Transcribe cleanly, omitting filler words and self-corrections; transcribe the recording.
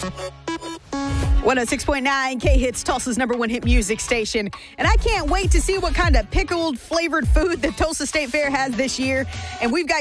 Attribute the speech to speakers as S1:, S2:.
S1: 106.9 K-Hits, Tulsa's #1 hit music station. And I can't wait to see what kind of pickled flavored food the Tulsa State Fair has this year. And we've got